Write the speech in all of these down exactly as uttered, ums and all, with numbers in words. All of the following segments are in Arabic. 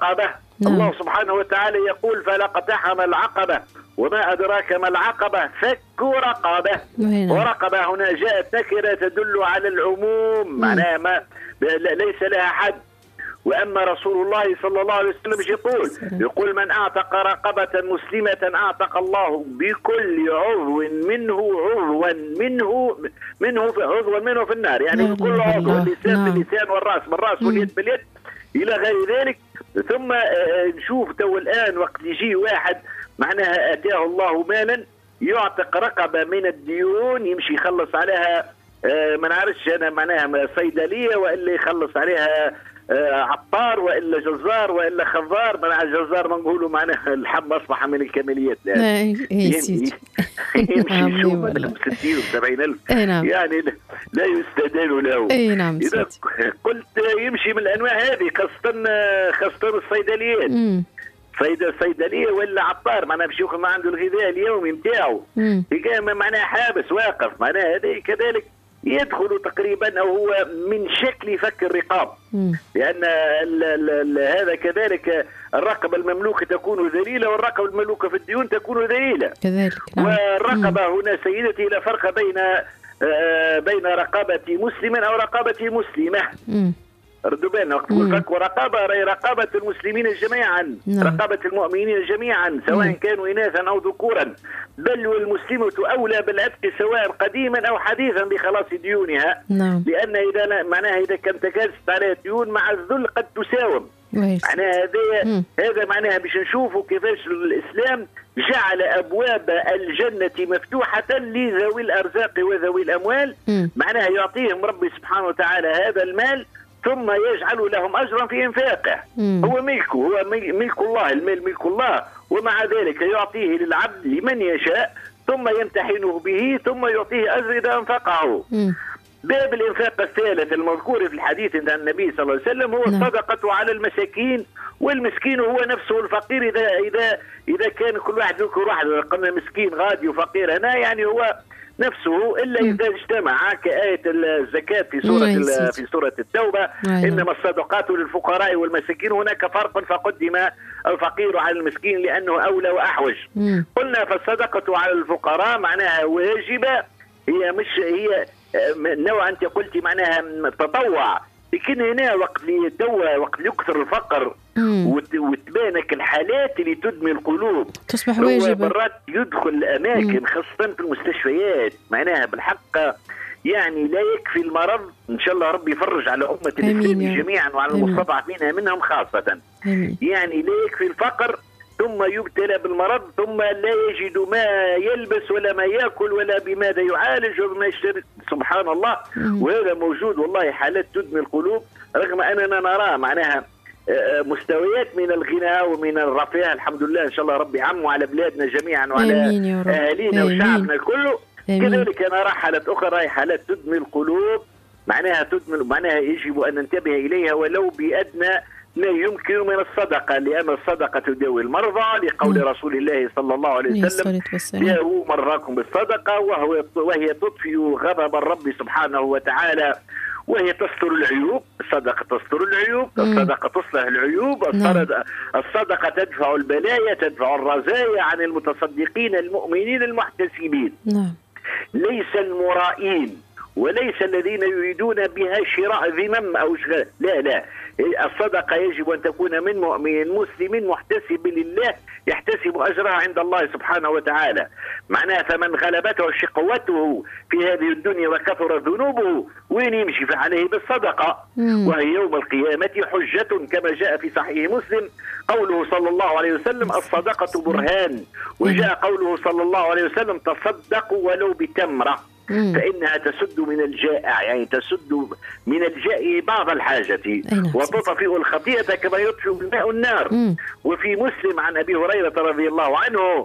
الرقبة. نعم. الله سبحانه وتعالى يقول فلاقتحم العقبة وما أدراك ما العقبة فك رقبة. نعم. ورقبة هنا جاءت نكرة تدل على العموم، معناها ما ليس لها حد. وأما رسول الله صلى الله عليه وسلم ايش يقول؟ يقول من أعتق رقبة مسلمة أعتق الله بكل عضو منه عضوا منه منه عضوا منه في النار، يعني بكل عضو، اللسان باللسان والرأس بالرأس واليد باليد إلى غير ذلك. ثم نشوف تو الآن وقت يجي واحد معناها أتاه الله مالا يعتق رقبة من الديون يمشي يخلص عليها ما نعرفش أنا معناها صيدلية، وإلا يخلص عليها عطار وإلا جزار وإلا خضار. مع الجزار ما نقولوا معناها الحب أصبح من الكماليات، يمشي يشوف ستين وسبعين ألف يعني لا يستدان له. إذا قلت يمشي من الأنواع هذه خاصة خاصة الصيدليات، صيد صيدليه ولا عطار معناها باش ياخذ ما عنده الغذاء اليومي نتاعو، معناها حابس واقف، معناها هذا كذلك يدخل تقريبا او هو من شكل فك الرقاب، لان ال ال ال هذا كذلك الرقبه المملوكه تكون ذليله والرقبه المملوكه في الديون تكون ذليله كذلك. والرقبه مم. هنا سيدتي لا فرق بين آه بين رقبه مسلم او رقبه مسلمه. مم. ردوا بالنا وقت نقول فك ورقابه راهي رقابه المسلمين جميعا، نعم. رقابه المؤمنين جميعا سواء مم. كانوا اناثا او ذكورا، بل والمسلمه اولى بالعتق سواء قديما او حديثا بخلاص ديونها، نعم. لان اذا معناها اذا كانت تكالست عليها ديون مع الذل قد تساوم. معناها هذا هذا معناها باش نشوفوا كيفاش الاسلام جعل ابواب الجنه مفتوحه لذوي الارزاق وذوي الاموال، مم. معناها يعطيهم ربي سبحانه وتعالى هذا المال ثم يجعل لهم أجرا في إنفاقه. مم. هو ملكه، هو ملك الله، المال ملك الله، ومع ذلك يعطيه للعبد لمن يشاء ثم يمتحنه به ثم يعطيه أجر إذا أنفقه. مم. باب الإنفاق الثالث المذكور في الحديث عند النبي صلى الله عليه وسلم هو نعم. الصدقة على المساكين، والمسكين هو نفسه الفقير. إذا إذا إذا كان كل واحد يذكر واحد قلنا مسكين غادي وفقير هنا يعني هو نفسه إلا إذا اجتمع كآية الزكاة في سورة في سورة التوبة، إنما الصدقات للفقراء والمساكين، هناك فرق فقدم الفقير على المسكين لأنه أولى وأحوج. مم. قلنا فالصدقة على الفقراء معناها واجبة، هي مش هي نوع أنت قلتي معناها تطوع، لكن هنا وقت لتوا وقت يكثر الفقر وتبانك الحالات اللي تدمي القلوب تصبح واجبة. مرات يدخل الأماكن خاصة في المستشفيات معناها بالحق يعني لا يكفي المرض، إن شاء الله ربي يفرج على أمة الإسلام جميعا وعلى المستضعفين منهم خاصة. أمين. يعني لا يكفي الفقر ثم يبتلى بالمرض ثم لا يجد ما يلبس ولا ما يأكل ولا بماذا يعالج وما يشتري، سبحان الله. مم. وهذا موجود والله حالات تدمي القلوب، رغم أننا نرى معناها مستويات من الغنى ومن الرفاه الحمد لله، إن شاء الله ربي يعم على بلادنا جميعا وعلى أهالينا وشعبنا كله. كذلك نرى حالات أخرى حالات تدمي القلوب، معناها تدمي معناها يجب أن ننتبه إليها ولو بأدنى ما يمكن من الصدقة، لأن الصدقة تداوي المرضى لقول م. رسول الله صلى الله عليه وسلم جاءوا مراكم بالصدقة وهو وهي تطفئ غضب الرب سبحانه وتعالى وهي تستر العيوب. الصدقة تستر العيوب، الصدقة تصلح العيوب، الصدقة, الصدقة تدفع البلايا تدفع الرزايا عن المتصدقين المؤمنين المحتسبين. نعم. ليس المرائين وليس الذين يريدون بها شراء ذمم أو شغل، لا لا، الصدقة يجب أن تكون من مؤمن مسلم محتسب لله يحتسب أجرها عند الله سبحانه وتعالى. معناها فمن غلبته شقوته في هذه الدنيا وكثر ذنوبه وين يمشي فعليه بالصدقة، مم. وهي يوم القيامة حجة كما جاء في صحيح مسلم قوله صلى الله عليه وسلم الصدقة برهان، وجاء قوله صلى الله عليه وسلم تصدقوا ولو بتمرة فإنها تسد من الجائع، يعني تسد من الجائع بعض الحاجة وتطفئ الخطيئة كما يطفئ الماء النار. مم. وفي مسلم عن أبي هريرة رضي الله عنه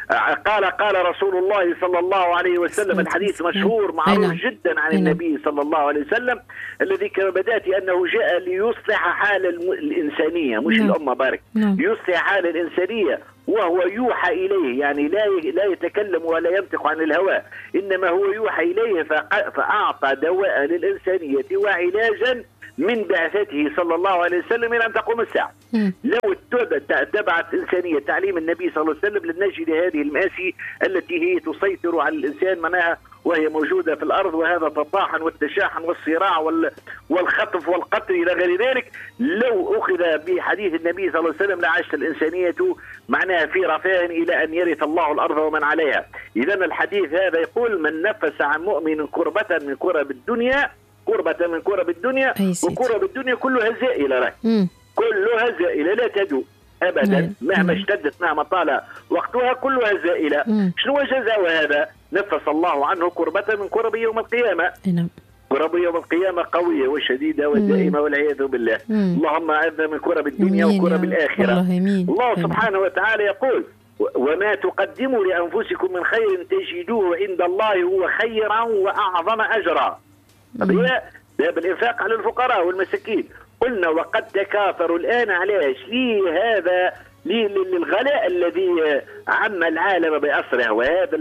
قال قال رسول الله صلى الله عليه وسلم، الحديث مشهور معروف جدا عن النبي صلى الله عليه وسلم الذي كما بدأت أنه جاء ليصلح حال الإنسانية مش نعم. الأمة بارك نعم. يصلح حال الإنسانية وهو يوحى إليه، يعني لا لا يتكلم ولا ينطق عن الهوى، إنما هو يوحى إليه فأعطى دواء للإنسانية وعلاجا من بعثته صلى الله عليه وسلم إلى أن تقوم الساعة. مم. لو اتبعت إنسانية تعليم النبي صلى الله عليه وسلم لن نجد هذه المآسي التي هي تسيطر على الإنسان معناها وهي موجودة في الأرض، وهذا التطاحن والتشاحن والصراع والخطف والقتل إلى غير ذلك. لو أخذ بحديث النبي صلى الله عليه وسلم لعاشت الإنسانية معناها في رفاه إلى أن يرث الله الأرض ومن عليها. إذا الحديث هذا يقول من نفس عن مؤمن كربة من كرب الدنيا، كربة من كرب الدنيا، وكرب الدنيا كلها زائلة له، كلها زائلة لا تدوم أبدا مهما اشتدت مهما طال وقتها، كلها زائلة. شنو جزاء هذا؟ نفس الله عنه كربة من كرب يوم القيامة. نعم. كرب يوم القيامة قوية وشديدة ودائمة والعياذ بالله. مم. اللهم أعذنا من كرب الدنيا وكرب الآخرة. الله سبحانه وتعالى يقول وما تقدموا لأنفسكم من خير تجدوه عند الله هو خيرا وأعظم أجرا. باب الإنفاق على الفقراء والمساكين. قلنا وقد تكاثروا الآن علاش؟ ليه هذا؟ للغلاء الذي عم العالم بأسره، وهذا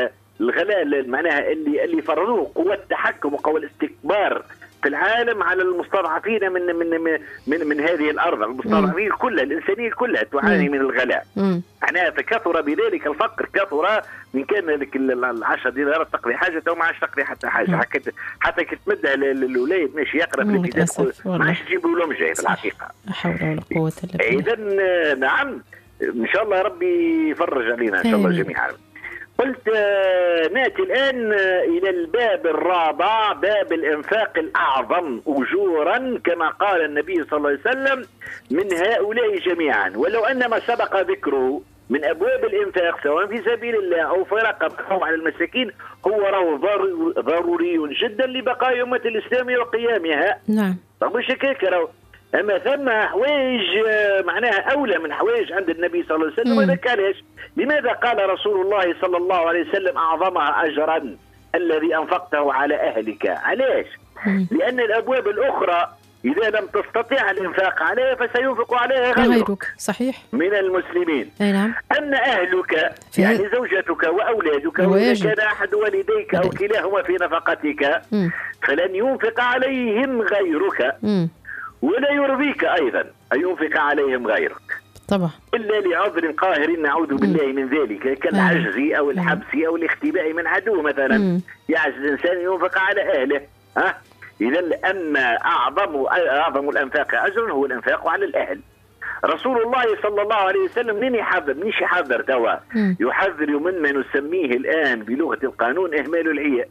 الغلاء معناها اللي اللي فرضوه قوة التحكم وقوة الاستكبار في العالم على المستضعفين من من من من, من هذه الأرض. المستضعفين كلها الإنسانية كلها تعاني من الغلاء. معناها فكثر بذلك الفقر، كثر من كان لك العشرة دينارات تقضي حاجة تو ما عادش تقضي حتى حاجة. حتى حتى كي تمدها للولاد ماشي يقرا في الابتدائي ما عادش تجيبوا لهم جاي في الحقيقة. لا حول ولا قوة إلا بالله. إذا نعم إن شاء الله ربي يفرج علينا إن شاء الله جميعا. قلت نأتي الآن إلى الباب الرابع، باب الإنفاق الأعظم أجورا كما قال النبي صلى الله عليه وسلم من هؤلاء جميعا. ولو أن ما سبق ذكره من أبواب الإنفاق سواء في سبيل الله أو في رقبهم على المساكين هو راه ضروري جدا لبقاء أمة الإسلام وقيامها. نعم. طب مش هيك راهو، أما ثم حوايج معناها أولى من حوايج عند النبي صلى الله عليه وسلم. وذلك علاش؟ لماذا قال رسول الله صلى الله عليه وسلم أعظمها أجرا الذي أنفقته على أهلك؟ علاش؟ لأن الأبواب الأخرى إذا لم تستطيع الإنفاق عليها فسينفق عليها غيرك صحيح من المسلمين. أي نعم. أن أهلك يعني زوجتك وأولادك وإذا كان أحد والديك أو كلاهما في نفقتك م. فلن ينفق عليهم غيرك م. ولا يرضيك أيضا أن ينفق عليهم غيرك طبعا إلا لعذر قاهر نعوذ بالله من ذلك كالعجز أو الحبس أو الاختباء من عدو مثلا. يعجز الإنسان ينفق على أهله. ها إذا أما أعظم أعظم الأنفاق أجرا هو الأنفاق على الأهل. رسول الله صلى الله عليه وسلم من يحذر منيش يحذر توا يحذر مما نسميه الآن بلغة القانون إهمال العيال.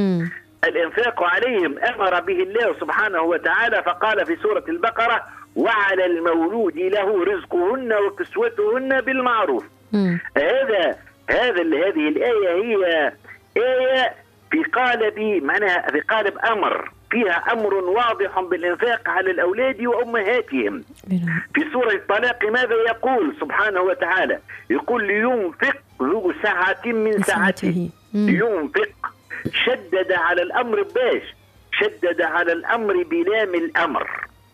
الإنفاق عليهم أمر به الله سبحانه وتعالى فقال في سورة البقرة وعلى المولود له رزقهن وكسوتهن بالمعروف. مم. هذا هذا هذه الآية هي آية في قالب معناها في قالب أمر فيها أمر واضح بالإنفاق على الأولاد وأمهاتهم. في سورة الطلاق ماذا يقول سبحانه وتعالى؟ يقول لينفق ذو سعة من سعته. لينفق شدد على الأمر باش شدد على الأمر بلام الأمر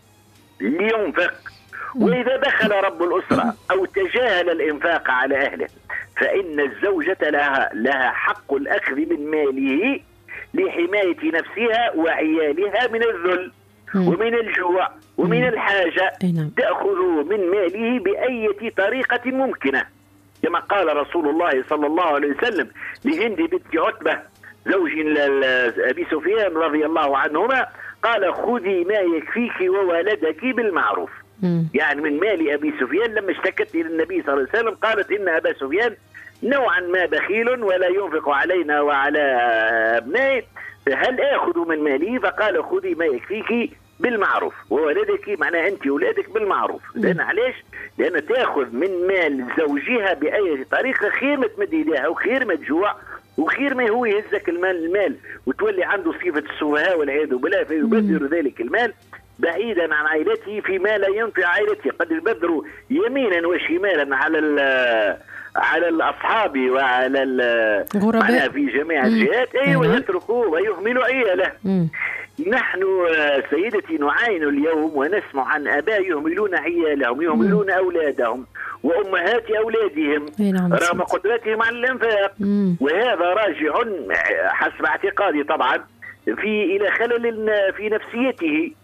لينفق. وإذا دخل رب الأسرة أو تجاهل الإنفاق على أهله فإن الزوجة لها لها حق الأخذ من ماله لحماية نفسها وعيالها من الذل ومن الجوع ومن الحاجة. تأخذ من ماله بأي طريقة ممكنة كما قال رسول الله صلى الله عليه وسلم لهند بنت عتبة زوج أبي سفيان رضي الله عنهما قال خذي ما يكفيك وولدك بالمعروف. مم. يعني من مال أبي سفيان لما اشتكت إلى النبي صلى الله عليه وسلم قالت إن أبا سفيان نوعا ما بخيل ولا ينفق علينا وعلى أبنائه هل آخذ من مالي؟ فقال خذي ما يكفيك بالمعروف وولدك معناه أنت أولادك بالمعروف. لأن علاش؟ لأن تأخذ من مال زوجها بأي طريقة خير ما تمد إليها وخير ما تجوع وخير ما هو يهزك المال المال وتولي عنده صفة السفهاء والعياذ بالله فيبذر ذلك المال بعيدا عن عائلته فيما لا ينفع عائلته. قد يبذر يمينا وشمالا على على الاصحاب وعلى الغرباء في جميع الجهات ايوه يتركوه ويهملوا عياله. نحن سيدتي نعاين اليوم ونسمع عن اباء يهملون عيالهم يهملون اولادهم وامهات اولادهم رغم قدرتهم على الانفاق. وهذا راجع حسب اعتقادي طبعا في الى خلل في نفسيته.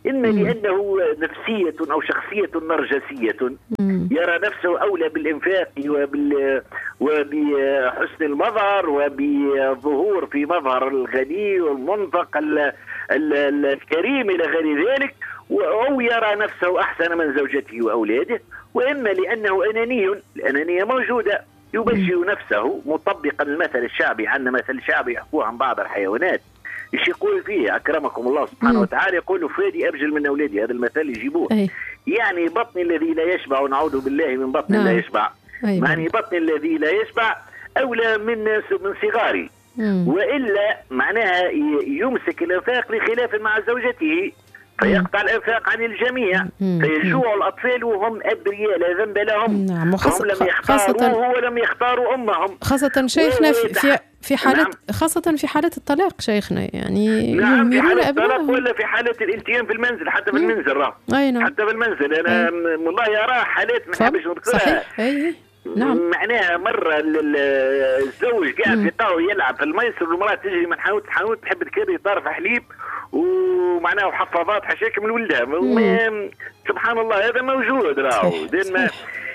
إما لأنه نفسية أو شخصية نرجسية يرى نفسه أولى بالإنفاق وبال وبحسن المظهر وبظهور في مظهر الغني والمنفق الكريم إلى غير ذلك، أو يرى نفسه أحسن من زوجته وأولاده. وإما لأنه أناني، الأنانية موجودة، يبشر نفسه مطبقا المثل الشعبي، عندنا مثل شعبي يحكوه عن بعض الحيوانات، ايش يقول فيه أكرمكم الله سبحانه وتعالى، يقول فادي أبجل من أولادي، هذا المثل يجيبوه. أي. يعني بطن الذي لا يشبع، ونعوذ بالله من بطن نعم. لا يشبع، يعني بطن الذي لا يشبع أولى من من صغاري. مم. وإلا معناها يمسك الإنفاق لخلاف مع زوجته فيقطع الإنفاق عن الجميع، فيجوع الأطفال وهم أبرياء لا ذنب لهم. نعم. هم لم يختاروه ولم يختاروا أمهم. خاصة شيخنا في في في حالة نعم. خاصة في حالة الطلاق شيخنا، يعني نعم في حالة الطلاق ولا في حالة الالتئام في المنزل، حتى في المنزل راه نعم. حتى في المنزل أنا والله يرى حالات ما نحبش نذكرها. أي نعم. معناها مرة الزوج قاعد في طاو يلعب في الميسر والمرأة تجري من حانوت حانوت تحب تكري طرف حليب ومعناه وحفاظات حشاك من ولدها. سبحان الله هذا موجود راهو. ما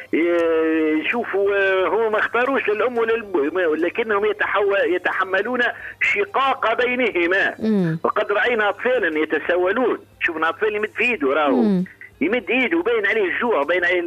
شوفوا هو ما اختاروش للأم ولا للأب، لكنهم يتحملون شقاق بينهما. وقد رأينا أطفالا يتسولون، شوفنا أطفال يمد في ايده راهو يمد ايده وبين عليه الجوع وبين عليه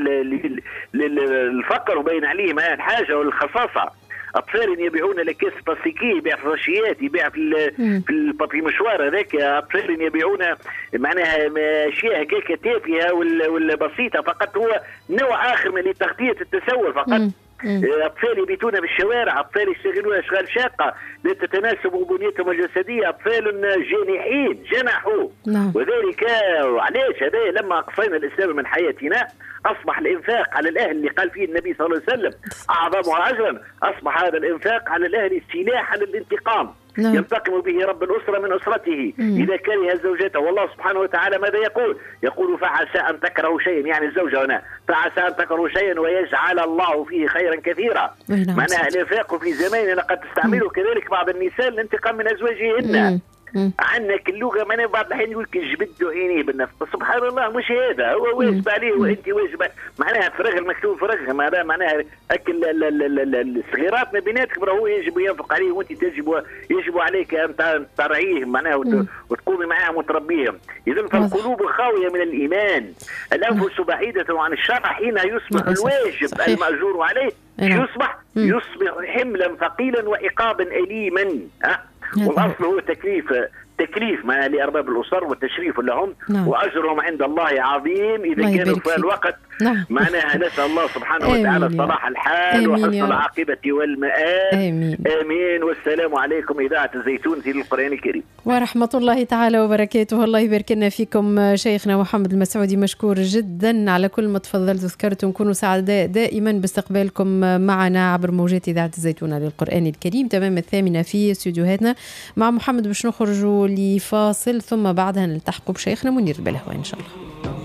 الفقر وبين عليه ما الحاجة والخصاصة. أطفال يبيعون لكاس بلاستيكي، يبيع فراشيات، يبيع في في البابي مشوار هذاك. أطفال يبيعون معناها أشياء هكاك تافهة ولا بسيطة، فقط هو نوع آخر من تغطية التسول فقط. أطفال يبيتون بالشوارع، أطفال يشتغلون أشغال شاقة لا تتناسب بنيتهم الجسدية، أطفال جانحين جنحوا. وذلك علاش هذا لما أقصينا الإسلام من حياتنا أصبح الإنفاق على الأهل اللي قال فيه النبي صلى الله عليه وسلم أعظمها أجرا، أصبح هذا الإنفاق على الأهل سلاحا للانتقام. نعم. ينتقم به رب الأسرة من أسرته مم. إذا كره زوجته. والله سبحانه وتعالى ماذا يقول؟ يقول فعسى أن تكرهوا شيئا، يعني الزوجة هنا، فعسى أن تكرهوا شيئا ويجعل الله فيه خيرا كثيرا. نعم. معناها الإنفاق في زماننا قد تستعمله كذلك بعض النساء للانتقام من أزواجهن. عندك اللغة من بعض الحين يقول لك جبد عينيه بالنفس، سبحان الله مش هذا هو واجب عليه وانت واجب معناها فرغ المكتوب فرغ، هذا معناها اكل الصغيرات ما بيناتكم هو يجب ينفق عليه وانت تجب يجب عليك ان ترعيه معناها وتقومي معهم وتربيهم. اذا فالقلوب خاوية من الايمان، الانفس بعيدة عن الشرع، حين يصبح الواجب المأجور عليه يصبح يصبح حملا ثقيلا وعقابا أليما. ها والأصل هو تكليف تكليف ما لأرباب الأسر والتشريف لهم. نعم. وأجرهم عند الله عظيم إذا كانوا في الوقت. نعم. معناها نسأل الله سبحانه وتعالى صلاح الحال وحسن العاقبة والمآب. آمين. آمين. والسلام عليكم إذاعة الزيتون في القرآن الكريم ورحمة الله تعالى وبركاته. الله يبارك لنا فيكم شيخنا محمد المسعودي، مشكور جدا على كل ما تفضلت وذكرت، ونكونوا سعداء دائما باستقبالكم معنا عبر موجات إذاعة الزيتون للقرآن الكريم. تمام الثامنة في استوديوهاتنا مع محمد باش نخرجوا لفاصل، ثم بعدها نلتحقوا بشيخنا منير البلهواني إن شاء الله.